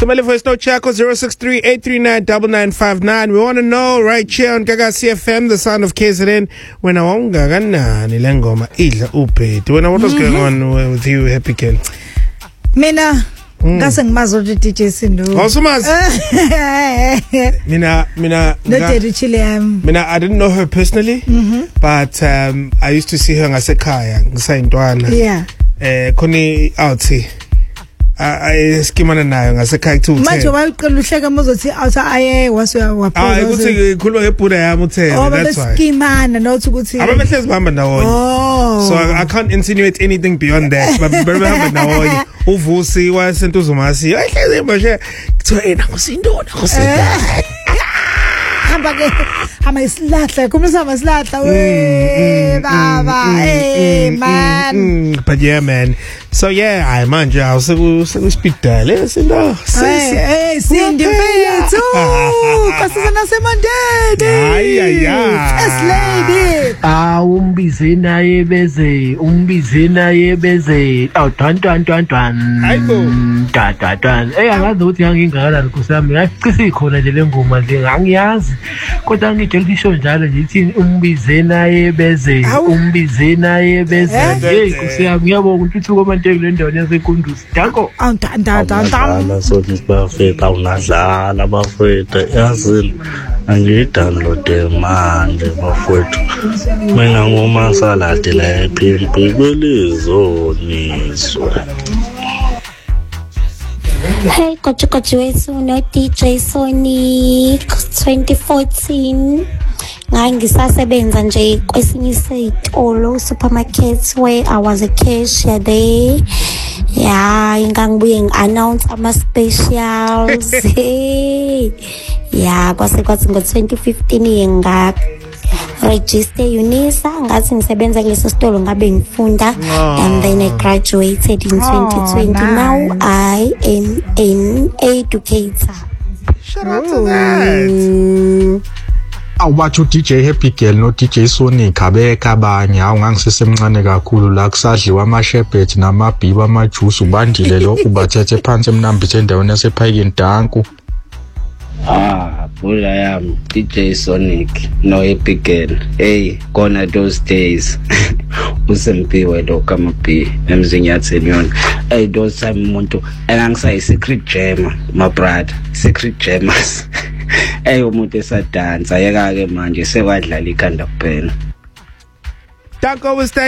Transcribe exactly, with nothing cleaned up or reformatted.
Somebody voice note Chaco zero six three eight three nine nine nine five nine. We want to know right here on Gaga C F M, the sound of K Z N. When I want Gaga nani lengoma idla upeti. When I what was going on with you, Happy Ken? Mina ngase ngimazi ukuthi D J Sindo. Awusumazi? Mina mina Not Chile am. Mina I didn't know her personally, mm-hmm. but um I used to see her ngasekhaya ngisayintwana. Yeah. Eh khoni outhi. I skimana nayo ngasekhaya ku ten. Manje wayiqala uhleka mozothi awuthi aye wasuya waphola. Ah ukuthi ikhuluma ngebhuda yami ten. Oh that's why. Skimana nothi ukuthi ababehlezi bahamba ndawonye. Oh. So I, I can't insinuate anything beyond that. But bahamba ndawonye. Uvusi wasentuzumasi. Ayihlezi manje kuthiwa ena ngusindona ngusindona. Hamba ke hamba isilahla kumisa masilahla we baba eh man. But yeah man. So yeah, I manje awuseku sekuspeedale sindo. Hey, Cindy Fethu. Kasizana semandeni. Ay ay ay. Yes lady. Ah umbize naye beze, umbize naye beze. Aw twan twan twan twan. Hayibo. Ta ta ta. Eh angazi ukuthi ngingakala kusami. Ayicisi khona nje lengoma nje angiyazi. Kodwa ngitshela isho njalo ngithi umbize naye beze, umbize naye beze. Hey kusiyami ngiyabonga ukuthi komanteki le ndawo yasekunduzi. Danko. Aw da da da. Dala sothi bafeta unadlala bafeta yazi angidownload manje bafethu. Mina ngoma salade la ephimpi kwelizoniswa. Hey, Kochi Kochi wethu no D J Sonic twenty fourteen. Ngangisasebenza nje kwesinye isitolo supermarket where I was a cashier there. Yeah, ngangibuye ngi-announce ama-specials. Yeah, kwase kwathi ngo twenty fifteen nga register UNISA ngathi ngisebenza kuleso sitolo ngabe ngifunda and then I graduated in twenty twenty. Nice. Now I am an educator. Shout out to that. Awubathi D J Happy Girl no D J Sonic abeka abanye awu ngangisesemncane kakhulu la kusadliwa ama-sherbet namabhibi amajuice ubandile lo ubathethe phansi emnambithe endaweni yasephayikini danku. Ah, bula yami D J Sonic no Happy Girl. Hey, gonna those days. Usempiwe lo kama B emzini yatheni yona. Hey those time umuntu engangisayi secret jammer, my brother, secret jammers. Hey umuntu esadansa yeka ke manje sekwadlala ikhanda kuphela. Danko was